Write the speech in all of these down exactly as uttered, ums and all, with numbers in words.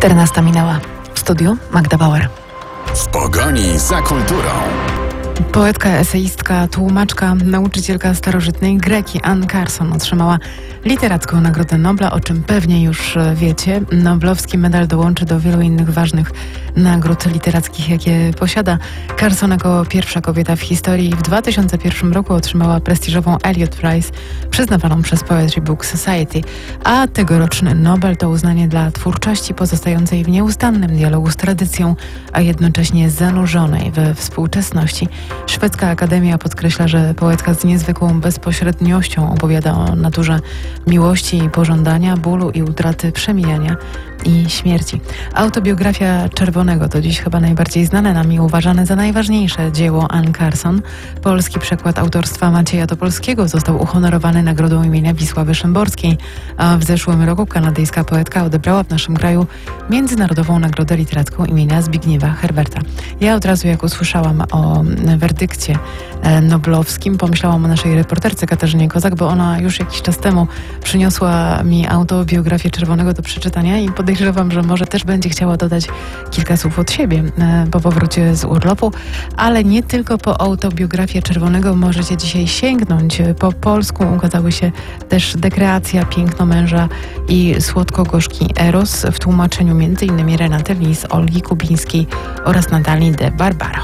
czternasta minęła. W studiu Magda Bauer. W pogoni za kulturą. Poetka, eseistka, tłumaczka, nauczycielka starożytnej Greki Anne Carson otrzymała literacką Nagrodę Nobla, o czym pewnie już wiecie. Noblowski medal dołączy do wielu innych ważnych nagród literackich, jakie posiada. Carson jako pierwsza kobieta w historii w dwa tysiące pierwszym roku otrzymała prestiżową Eliot Prize, przyznawaną przez Poetry Book Society, a tegoroczny Nobel to uznanie dla twórczości pozostającej w nieustannym dialogu z tradycją, a jednocześnie zanurzonej we współczesności. Szwedzka Akademia podkreśla, że poetka z niezwykłą bezpośredniością opowiada o naturze miłości i pożądania, bólu i utraty, przemijania i śmierci. Autobiografia Czerwonego to dziś chyba najbardziej znane nam i uważane za najważniejsze dzieło Anne Carson. Polski przekład autorstwa Macieja Topolskiego został uhonorowany nagrodą imienia Wisławy Szymborskiej, a w zeszłym roku kanadyjska poetka odebrała w naszym kraju Międzynarodową Nagrodę Literacką imienia Zbigniewa Herberta. Ja od razu, jak usłyszałam o werdykcie noblowskim, pomyślałam o naszej reporterce Katarzynie Kozak, bo ona już jakiś czas temu przyniosła mi autobiografię Czerwonego do przeczytania i podejrzewam, że może też będzie chciała dodać kilka słów od siebie po powrocie z urlopu, ale nie tylko po autobiografię Czerwonego możecie dzisiaj sięgnąć. Po polsku ukazały się też Dekreacja, Piękno męża i Słodko-gorzki Eros w tłumaczeniu między innymi Renaty Lis, Olgi Kubińskiej oraz Natalii de Barbaro.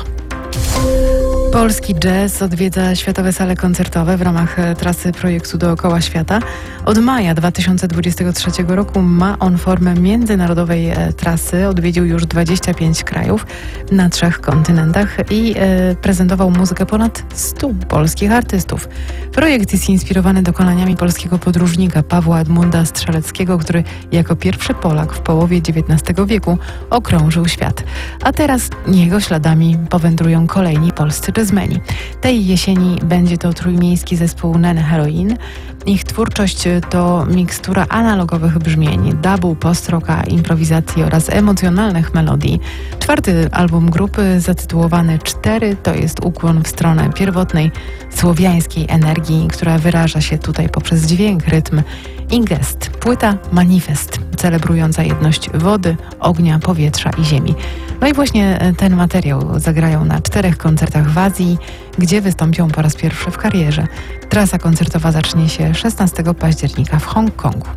Polski jazz odwiedza światowe sale koncertowe w ramach trasy projektu Dookoła Świata. Od maja dwa tysiące dwudziestego trzeciego roku ma on formę międzynarodowej trasy. Odwiedził już dwadzieścia pięć krajów na trzech kontynentach i e, prezentował muzykę ponad stu polskich artystów. Projekt jest inspirowany dokonaniami polskiego podróżnika Pawła Edmunda Strzeleckiego, który jako pierwszy Polak w połowie dziewiętnastego wieku okrążył świat. A teraz jego śladami powędrują kolejni polscy jazzmeni. Tej jesieni będzie to trójmiejski zespół Nen Heroin. Ich twórczość to mikstura analogowych brzmień, dubu, post-rocka, improwizacji oraz emocjonalnych melodii. Czwarty album grupy, zatytułowany Cztery, to jest ukłon w stronę pierwotnej słowiańskiej energii, która wyraża się tutaj poprzez dźwięk, rytm i gest. Płyta Manifest, celebrująca jedność wody, ognia, powietrza i ziemi. No i właśnie ten materiał zagrają na czterech koncertach w Azji, gdzie wystąpią po raz pierwszy w karierze. Trasa koncertowa zacznie się szesnastego października w Hongkongu.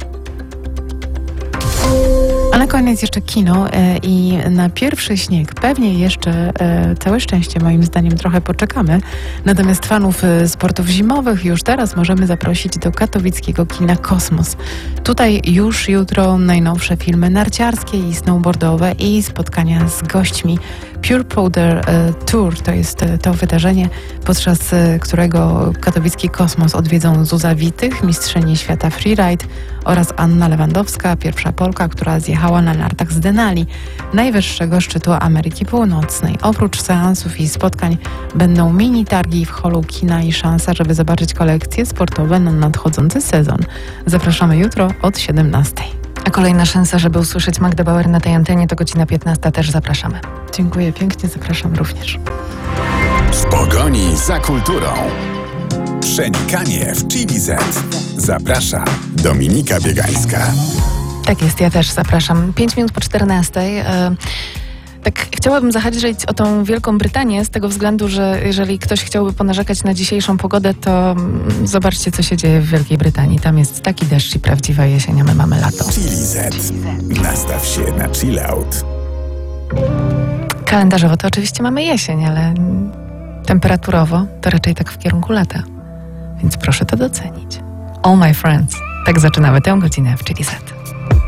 A na koniec jeszcze kino e, i na pierwszy śnieg pewnie jeszcze e, całe szczęście moim zdaniem trochę poczekamy. Natomiast fanów e, sportów zimowych już teraz możemy zaprosić do katowickiego kina Kosmos. Tutaj już jutro najnowsze filmy narciarskie i snowboardowe i spotkania z gośćmi. Pure Powder e, Tour to jest e, to wydarzenie, podczas e, którego katowicki Kosmos odwiedzą Zuza Witych, mistrzyni świata freeride, oraz Anna Lewandowska, pierwsza Polka, która zjechała na nartach z Denali, najwyższego szczytu Ameryki Północnej. Oprócz seansów i spotkań będą mini targi w holu kina i szansa, żeby zobaczyć kolekcje sportowe na nadchodzący sezon. Zapraszamy jutro od siedemnastej. A kolejna szansa, żeby usłyszeć Magdę Bauer na tej antenie, to godzina piętnasta, też zapraszamy. Dziękuję pięknie, zapraszam również. W pogoni za kulturą. Przenikanie w Chili Z. Zaprasza Dominika Biegańska. Tak jest, ja też zapraszam. Pięć minut po czternastej. E, tak chciałabym zahaczyć o tą Wielką Brytanię z tego względu, że jeżeli ktoś chciałby ponarzekać na dzisiejszą pogodę, to mm, zobaczcie, co się dzieje w Wielkiej Brytanii. Tam jest taki deszcz i prawdziwa jesień, a my mamy lato. Chili Z. Nastaw się na chill out. Kalendarzowo to oczywiście mamy jesień, ale temperaturowo to raczej tak w kierunku lata. Więc proszę to docenić. All my friends. Tak zaczynamy tę godzinę w Chili Z.